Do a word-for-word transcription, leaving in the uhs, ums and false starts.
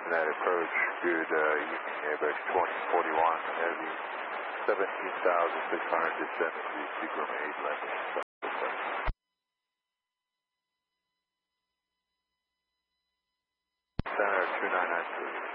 that approach, good uh, evening, airbus twenty forty-one, heavy, seventeen thousand six hundred descent to Seagram eight landing. Center two nine nine three.